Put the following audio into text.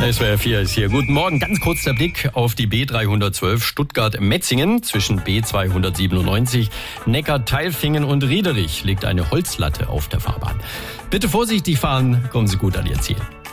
SWR 4 ist hier. Guten Morgen. Ganz kurz der Blick auf die B312 Stuttgart-Metzingen. Zwischen B297 Neckar-Tailfingen und Riederich liegt eine Holzlatte auf der Fahrbahn. Bitte vorsichtig fahren, kommen Sie gut an Ihr Ziel.